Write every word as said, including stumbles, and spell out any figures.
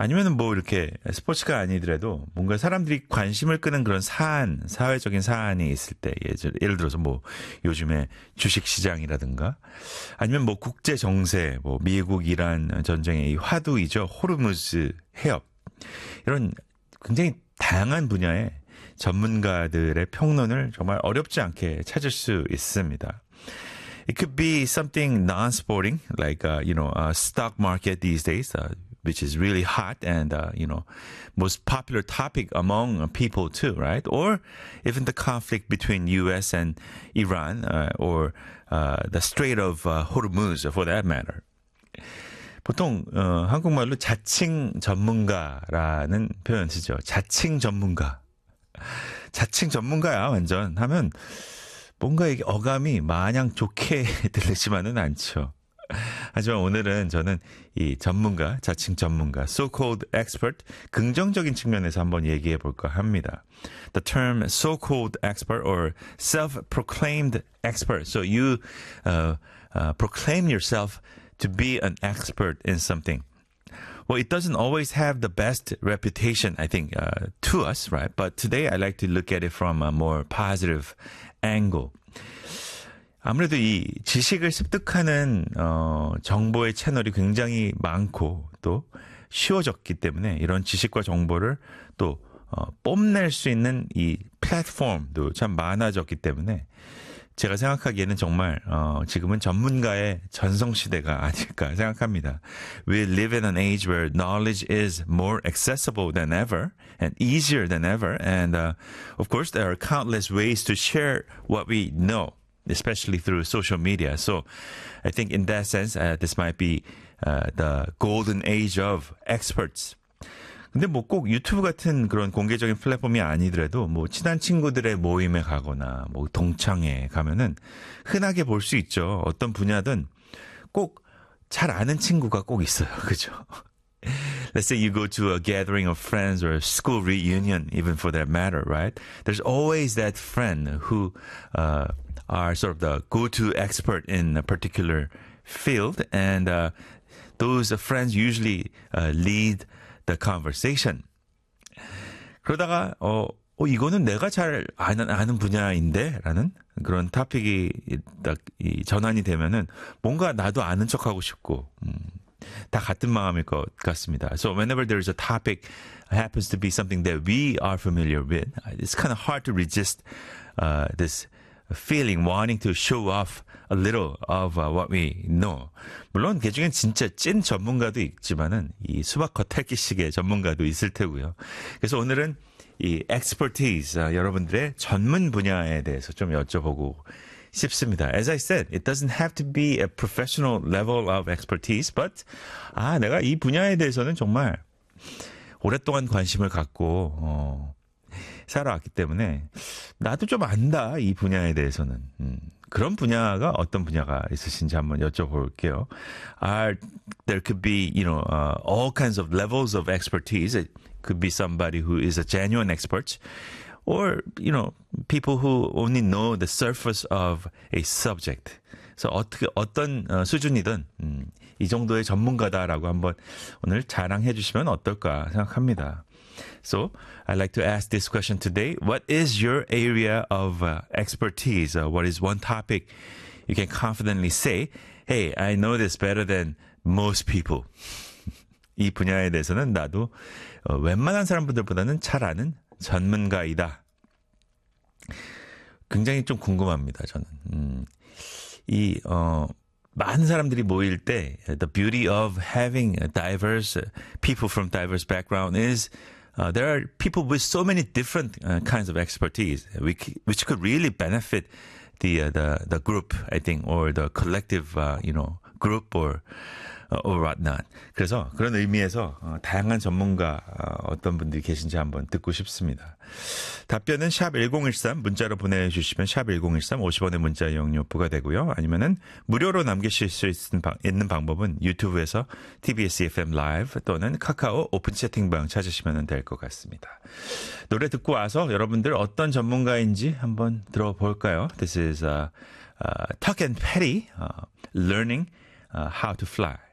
아니면은 뭐 이렇게 스포츠가 아니더라도 뭔가 사람들이 관심을 끄는 그런 사안, 사회적인 사안이 있을 때, 예를, 예를 들어서 뭐 요즘에 주식 시장이라든가 아니면 뭐 국제 정세, 뭐 미국 이란 전쟁의 이 화두이죠. 호르무즈 해협. 이런 굉장히 다양한 분야의 전문가들의 평론을 정말 어렵지 않게 찾을 수 있습니다. It could be something non-sporting, like, uh, you know, uh, stock market these days, uh, which is really hot and, uh, you know, most popular topic among people too, right? Or even the conflict between U S and Iran, uh, or uh, the Strait of uh, Hormuz, for that matter. 보통 어, 한국말로 자칭 전문가라는 표현 쓰죠. 자칭 전문가. 자칭 전문가야 완전 하면 뭔가 이게 어감이 마냥 좋게 들리지만은 않죠. 하지만 오늘은 저는 이 전문가, 자칭 전문가, so-called expert, 긍정적인 측면에서 한번 얘기해 볼까 합니다. The term so-called expert or self-proclaimed expert. So you uh, uh, proclaim yourself to be an expert in something. Well, it doesn't always have the best reputation, I think, uh, to us, right? But today I like to look at it from a more positive angle. 아무래도 이 지식을 습득하는 어, 정보의 채널이 굉장히 많고 또 쉬워졌기 때문에 이런 지식과 정보를 또 어, 뽐낼 수 있는 이 플랫폼도 참 많아졌기 때문에 제가 생각하기에는 정말 어, 지금은 전문가의 전성시대가 아닐까 생각합니다. We live in an age where knowledge is more accessible than ever and easier than ever. And uh, of course, there are countless ways to share what we know, especially through social media. So I think in that sense, uh, this might be uh, the golden age of experts. 근데 뭐 꼭 유튜브 같은 그런 공개적인 플랫폼이 아니더라도 뭐 친한 친구들의 모임에 가거나 뭐 동창회에 가면은 흔하게 볼 수 있죠. 어떤 분야든 꼭 잘 아는 친구가 꼭 있어요. 그죠? Let's say you go to a gathering of friends or a school reunion, even for that matter, right? There's always that friend who uh, are sort of the go-to expert in a particular field, and uh, those friends usually uh, lead the conversation. 그러다가 어, 어 이거는 내가 잘 아는 아는 분야인데라는 그런 토픽이 딱 이 전환이 되면은 뭔가 나도 아는 척하고 싶고 음, 다 같은 마음일 것 같습니다. So whenever there's a topic happens to be something that we are familiar with, it's kind of hard to resist uh, this feeling, wanting to show off a little of uh, what we know. 물론 그중엔 진짜 찐 전문가도 있지만은 이 수박 겉핥기식의 전문가도 있을 테고요. 그래서 오늘은 이 expertise, uh, 여러분들의 전문 분야에 대해서 좀 여쭤보고 싶습니다. As I said, it doesn't have to be a professional level of expertise, but 아 내가 이 분야에 대해서는 정말 오랫동안 관심을 갖고 어, 살아왔기 때문에 나도 좀 안다 이 분야에 대해서는 음, 그런 분야가 어떤 분야가 있으신지 한번 여쭤볼게요. Are, there could be, you know, uh, all kinds of levels of expertise. It could be somebody who is a genuine expert, or you know, people who only know the surface of a subject. 그래서 어떻게 어떤 어, 수준이든 음, 이 정도의 전문가다라고 한번 오늘 자랑해 주시면 어떨까 생각합니다. So, I'd like to ask this question today. What is your area of uh, expertise? Uh, what is one topic you can confidently say, hey, I know this better than most people. 이 분야에 대해서는 나도 어, 웬만한 사람들보다는 잘 아는 전문가이다. 굉장히 좀 궁금합니다, 저는. 음, 이, 어, 많은 사람들이 모일 때, the beauty of having diverse people from diverse background is Uh, there are people with so many different uh, kinds of expertise, which, which could really benefit the uh, the the group, I think, or the collective, uh, you know, group or uh, or whatnot. 그래서 그런 의미에서 어, 다양한 전문가 어, 어떤 분들이 계신지 한번 듣고 싶습니다. 답변은 샵 일공일삼 문자로 보내주시면 샵 일공일삼 오십 원의 문자 이용료 부과되고요. 아니면은 무료로 남기실 수 있는, 방, 있는 방법은 유튜브에서 티비에스 에프엠 라이브 또는 카카오 오픈 채팅방 찾으시면 될 것 같습니다. 노래 듣고 와서 여러분들 어떤 전문가인지 한번 들어볼까요? This is uh, uh, Tuck and Patty uh, learning uh, how to fly.